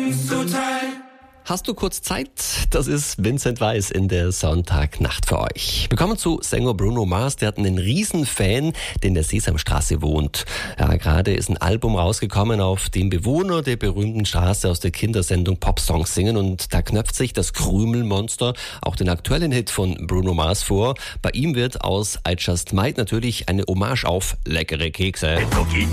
uns zuteil. Hast du kurz Zeit? Das ist Vincent Weiss in der Sonntagnacht für euch. Wir kommen zu Sänger Bruno Mars, der hat einen Riesenfan, der in der Sesamstraße wohnt. Ja, gerade ist ein Album rausgekommen, auf dem Bewohner der berühmten Straße aus der Kindersendung Popsongs singen, und da knöpft sich das Krümelmonster auch den aktuellen Hit von Bruno Mars vor. Bei ihm wird aus I Just Might natürlich eine Hommage auf leckere Kekse.